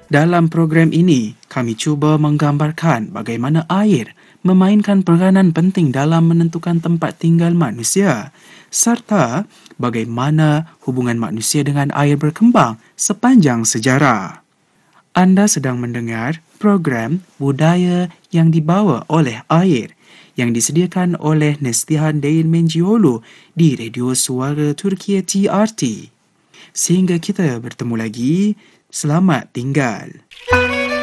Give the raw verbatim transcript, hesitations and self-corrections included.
Dalam program ini, kami cuba menggambarkan bagaimana air memainkan peranan penting dalam menentukan tempat tinggal manusia, serta bagaimana hubungan manusia dengan air berkembang sepanjang sejarah. Anda sedang mendengar program Budaya yang dibawa oleh air yang disediakan oleh Nestihan Dein Menjiolu di Radio Suara Turkiye T R T. Sehingga kita bertemu lagi, selamat tinggal.